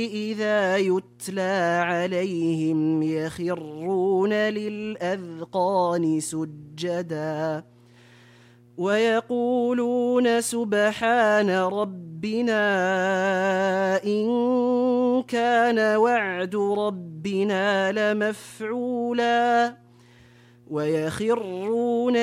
إذا يتلى عليهم يخرون للأذقان سجدا ويقولون سبحان ربنا إن كان وعد ربنا لمفعولا ويخرون